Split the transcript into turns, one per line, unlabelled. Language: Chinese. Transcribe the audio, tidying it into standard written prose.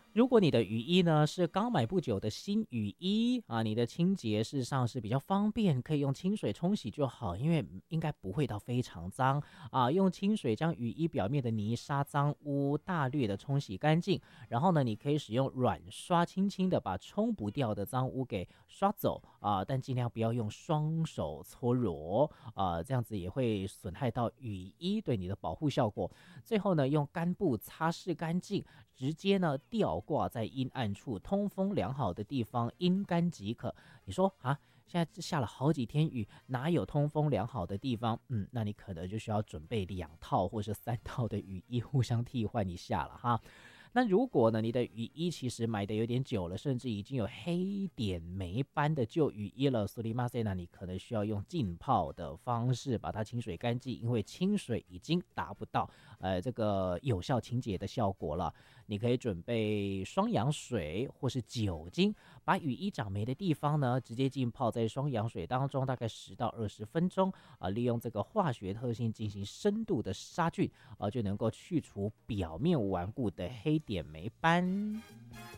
如果你的雨衣呢是刚买不久的新雨衣啊，你的清洁事实上是比较方便，可以用清水冲洗就好，因为应该不会到非常脏啊。用清水将雨衣表面的泥沙、脏污大略的冲洗干净，然后呢，你可以使用软刷，轻轻的把冲不掉的脏污给刷走啊，但尽量不要用双手搓揉啊，这样子也会损害到雨衣对你的保护效果。最后呢，用干布擦拭干净，直接呢吊挂在阴暗处，通风良好的地方，阴干即可。你说啊，现在下了好几天雨，哪有通风良好的地方？那你可能就需要准备2套或是3套的雨衣，互相替换一下了哈。那如果呢，你的雨衣其实买的有点久了，甚至已经有黑点霉斑的旧雨衣了，苏里马塞，那你可能需要用浸泡的方式把它清水干净，因为清水已经达不到这个有效清洁的效果了。你可以准备双氧水或是酒精，把雨衣长霉的地方呢，直接浸泡在双氧水当中，大概10到20分钟啊，利用这个化学特性进行深度的杀菌啊，就能够去除表面顽固的黑点霉斑。